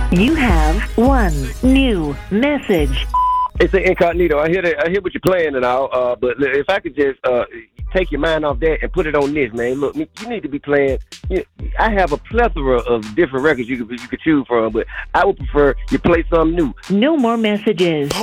You have one new message. It's an incognito. I hear that. I hear what you're playing and all. But if I could just take your mind off that and put it on this, man. Look, you need to be playing. I have a plethora of different records you could choose from, but I would prefer you play something new. No more messages.